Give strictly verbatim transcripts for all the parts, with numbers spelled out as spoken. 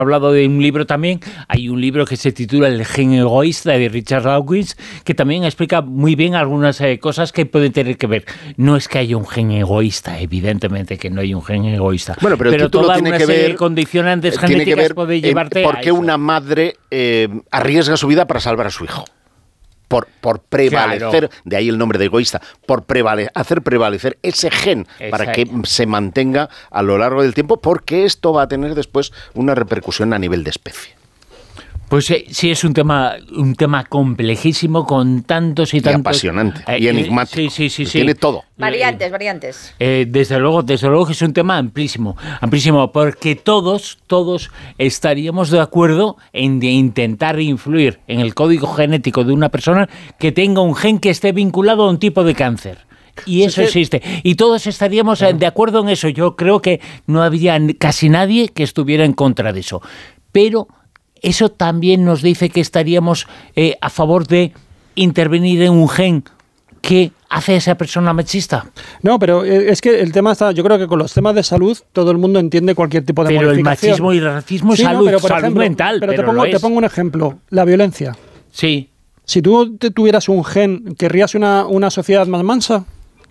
hablado de un libro también, hay un libro que se titula El gen egoísta de Richard Dawkins, que también explica muy bien algunas eh, cosas que pueden tener que ver. No es que haya un gen egoísta, evidentemente que no hay un gen egoísta, bueno, pero, pero toda tiene una que serie ver, de condicionantes tiene genéticas que ver puede llevarte por a qué eso. una madre eh, arriesga su vida para salvar a su hijo. Por, por prevalecer, claro. De ahí el nombre de egoísta, por prevale, hacer prevalecer ese gen. Exacto. Para que se mantenga a lo largo del tiempo, porque esto va a tener después una repercusión a nivel de especie. Pues eh, sí, es un tema un tema complejísimo, con tantos y, y tantos... apasionante, eh, y enigmático. Sí, sí, sí, sí. Tiene todo. Variantes, eh, variantes. Eh, desde luego, desde luego que es un tema amplísimo, amplísimo, porque todos, todos estaríamos de acuerdo en de intentar influir en el código genético de una persona que tenga un gen que esté vinculado a un tipo de cáncer. Y eso existe. Y todos estaríamos claro. de acuerdo en eso. Yo creo que no habría casi nadie que estuviera en contra de eso. Pero eso también nos dice que estaríamos eh, a favor de intervenir en un gen que hace a esa persona machista. No, pero es que el tema está, yo creo que con los temas de salud todo el mundo entiende cualquier tipo de pero modificación. Pero el machismo y el racismo es sí, salud, no, pero por salud ejemplo, mental. Pero, pero te, pongo, te pongo un ejemplo, la violencia. Sí. Si tú te tuvieras un gen, ¿querrías una, una sociedad más mansa?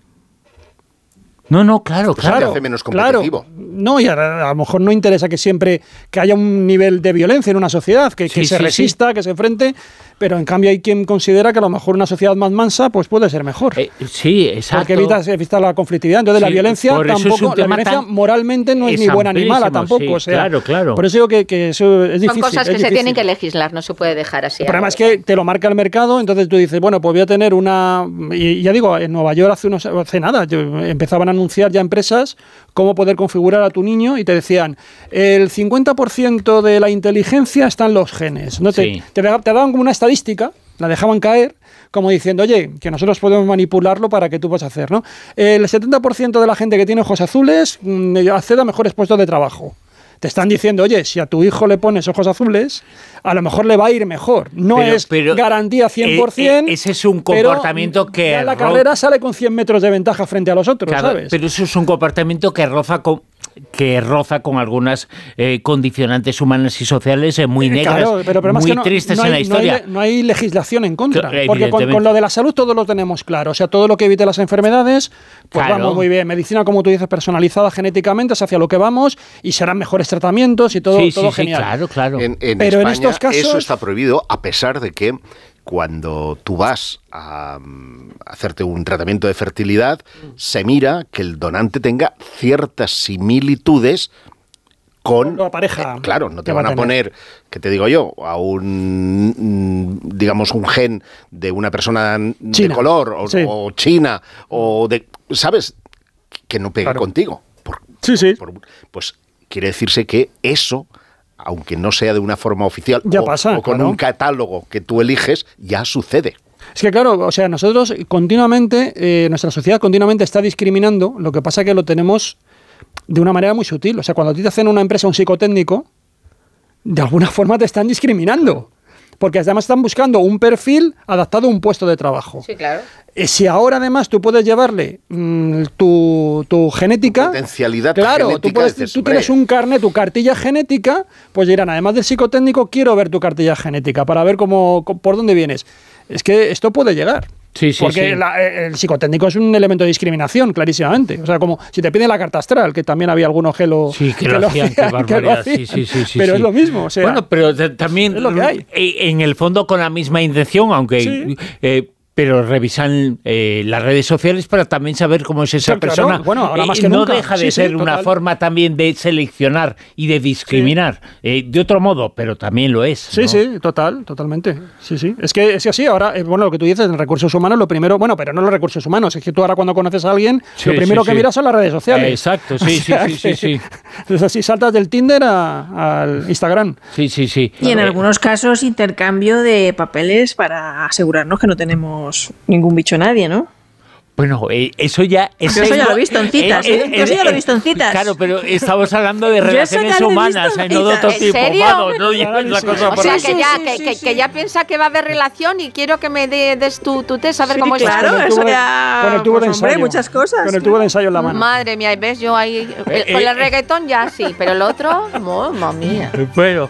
No, no, claro, claro. Te hace menos competitivo. Claro. No, y a, a lo mejor no interesa que siempre que haya un nivel de violencia en una sociedad, que, que sí, se sí, resista, sí. que se enfrente, pero en cambio hay quien considera que a lo mejor una sociedad más mansa pues puede ser mejor. Eh, sí, exacto. Porque evita, evita la conflictividad. Entonces sí, la violencia tampoco, la violencia moralmente no es, es ni buena ni mala tampoco. Sí, o sea, claro, claro. Por eso digo que, que eso es difícil. Son cosas que se difícil. tienen que legislar, no se puede dejar así. El problema es que te lo marca el mercado, entonces tú dices, bueno, pues voy a tener una... Y ya digo, en Nueva York hace, unos, hace nada, empezaban a anunciar ya empresas cómo poder configurar a tu niño y te decían, el cincuenta por ciento de la inteligencia está en los genes. ¿No? Sí. Te, te, te daban como una estadística, la dejaban caer, como diciendo, oye, que nosotros podemos manipularlo para que tú puedas hacer, ¿no? El setenta por ciento de la gente que tiene ojos azules mmm, accede a mejores puestos de trabajo. Te están diciendo, oye, si a tu hijo le pones ojos azules, a lo mejor le va a ir mejor. No pero, es pero garantía cien por ciento. Eh, ese es un comportamiento que... Ya la carrera sale con cien metros de ventaja frente a los otros, claro, ¿sabes? Pero eso es un comportamiento que roza con... que roza con algunas eh, condicionantes humanas y sociales eh, muy negras, claro, pero, pero muy que no, tristes no hay, en la historia. No hay, no hay legislación en contra, porque con, con lo de la salud todo lo tenemos claro. O sea, todo lo que evite las enfermedades, pues claro. vamos muy bien. Medicina, como tú dices, personalizada genéticamente, es hacia lo que vamos, y serán mejores tratamientos y todo, sí, todo sí, genial. Sí, claro, claro. En, en pero España, en estos casos... eso está prohibido, a pesar de que cuando tú vas a hacerte un tratamiento de fertilidad, se mira que el donante tenga ciertas similitudes con la pareja. Eh, claro, no te van a, a poner, ¿qué te digo yo? A un, digamos, un gen de una persona china. de color o, sí. o china o de, ¿sabes? Que no pegue claro. contigo. Por, sí, sí. Por, pues quiere decirse que eso, aunque no sea de una forma oficial ya o, pasa, o con claro. un catálogo que tú eliges, ya sucede. Es que claro, o sea, nosotros continuamente, eh, nuestra sociedad continuamente está discriminando, lo que pasa que lo tenemos de una manera muy sutil. O sea, cuando a ti te hacen una empresa un psicotécnico, de alguna forma te están discriminando. Porque además están buscando un perfil adaptado a un puesto de trabajo. Sí, claro. Eh, si ahora además tú puedes llevarle mmm, tu, tu genética... Tu potencialidad claro, genética. Tú, puedes, dices, tú tienes un carnet, tu cartilla genética, pues dirán, además del psicotécnico, quiero ver tu cartilla genética para ver cómo, por dónde vienes. Es que esto puede llegar. Sí, sí, porque sí. La, el psicotécnico es un elemento de discriminación, clarísimamente. O sea, como si te piden la carta astral, que también había algunos que lo, sí, que que lo, lo hacían, hacían, que lo hacían. Sí, sí, sí, sí, pero sí. es lo mismo. O sea, bueno, pero también es lo que hay. En el fondo con la misma intención, aunque... Sí. Eh, pero revisan eh, las redes sociales para también saber cómo es esa sí, persona. Claro. Bueno, ahora más eh, que no nunca. deja de sí, ser sí, una forma también de seleccionar y de discriminar. Sí. Eh, de otro modo, pero también lo es. Sí, ¿no? sí, total, totalmente. Sí, sí. Es que es así. Ahora, eh, bueno, lo que tú dices en recursos humanos, lo primero, bueno, pero no los recursos humanos, es que tú ahora cuando conoces a alguien, sí, lo primero sí, que sí. miras son las redes sociales. Eh, exacto, sí, o sea sí, sí, sí, sí. Es así, saltas del Tinder a, al Instagram. Sí, sí, sí. Y en eh, algunos casos intercambio de papeles para asegurarnos que no tenemos ningún bicho nadie, ¿no? Bueno, eh, eso ya... Eso, eso ya lo he visto en citas, eh, eh, eso ya lo he visto en citas. Claro, pero estamos hablando de relaciones humanas, eh, no de otro tipo. ¿En serio? Vamos, no lleves la cosa o por sea, ahí. que ya, sí, que, sí, que, sí. que ya piensa que va a haber relación y quiero que me de, des tu, tu test a ver Sí, cómo es claro, esto. eso ya... Con el tubo pues, de hombre, ensayo. muchas cosas. Con el tubo de ensayo en la mano. Madre mía, ¿ves? Yo ahí... el- con el reggaetón ya sí, pero el otro... Mamma mía. Bueno,